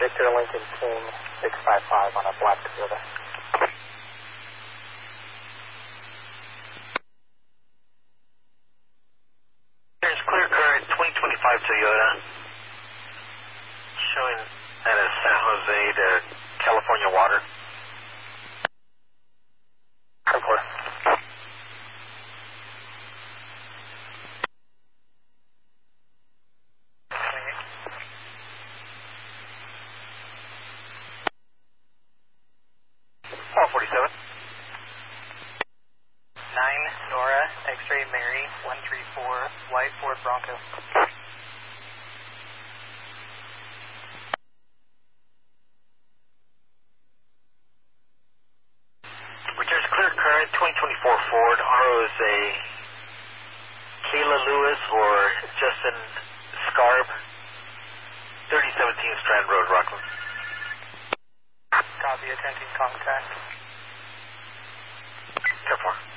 Victor Lincoln King 655 on a black Toyota. There's clear current 2025 Toyota showing that is San Jose to California Water. 10-4. .47. 9 Nora X-ray Mary 134 White Ford Bronco. Returns clear current 2024 Ford ROSA Kayla Lewis or Justin Scarb 3017 Strand Road, Rockland. Copy, attempting contact. 10-4.